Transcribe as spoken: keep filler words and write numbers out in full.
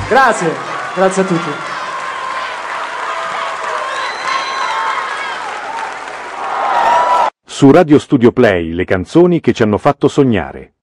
Grazie, grazie a tutti. Su Radio Studio Play, le canzoni che ci hanno fatto sognare.